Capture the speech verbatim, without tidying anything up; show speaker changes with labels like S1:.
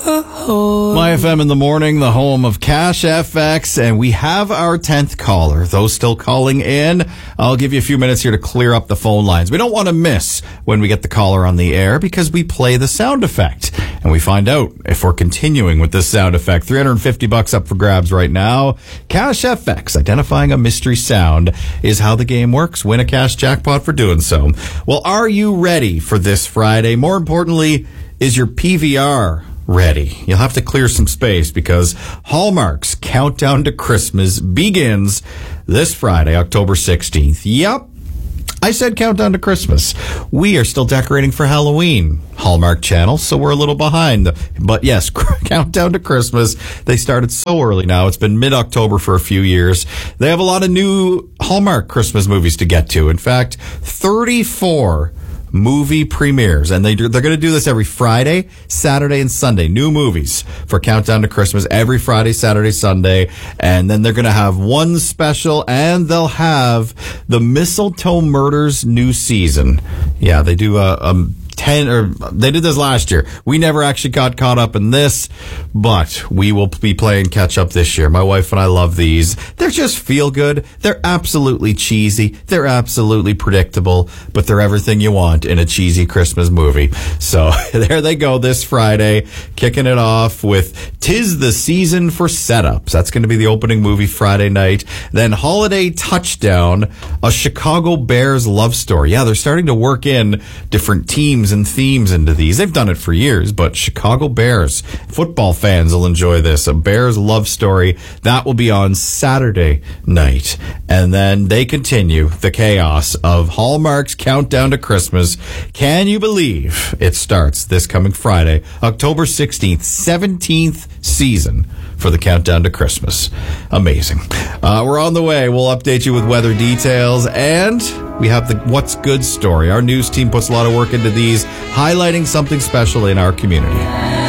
S1: My F M in the morning, the home of Cash F X, and we have our tenth caller. Those still calling in, I'll give you a few minutes here to clear up the phone lines. We don't want to miss when we get the caller on the air because we play the sound effect, and we find out if we're continuing with this sound effect. three hundred fifty bucks up for grabs right now. Cash F X, identifying a mystery sound, is how the game works. Win a cash jackpot for doing so. Well, are you ready for this Friday? More importantly, is your P V R ready? You'll have to clear some space because Hallmark's Countdown to Christmas begins this Friday, October sixteenth. Yep, I said Countdown to Christmas. We are still decorating for Halloween, Hallmark Channel, so we're a little behind. But yes, Countdown to Christmas. They started so early now. It's been mid-October for a few years. They have a lot of new Hallmark Christmas movies to get to. In fact, thirty-four movie premieres, and they do, they're going to do this every Friday, Saturday, and Sunday. New movies for Countdown to Christmas every Friday, Saturday, Sunday, and then they're going to have one special, and they'll have the Mistletoe Murders new season. Yeah, they do a, a ten, or they did this last year. We never actually got caught up in this, but we will be playing catch up this year. My wife and I love these. They're just feel good. They're absolutely cheesy. They're absolutely predictable, but they're everything you want in a cheesy Christmas movie. So there they go this Friday, kicking it off with 'Tis the Season for Setups. That's going to be the opening movie Friday night. Then Holiday Touchdown, a Chicago Bears love story. Yeah, they're starting to work in different teams and themes into these. They've done it for years, but Chicago Bears football fans will enjoy this. A Bears love story. That will be on Saturday night. And then they continue the chaos of Hallmark's Countdown to Christmas. Can you believe it starts this coming Friday, October sixteenth, seventeenth season for the Countdown to Christmas. Amazing. Uh, we're on the way. We'll update you with weather details, and we have the What's Good story. Our news team puts a lot of work into these, highlighting something special in our community.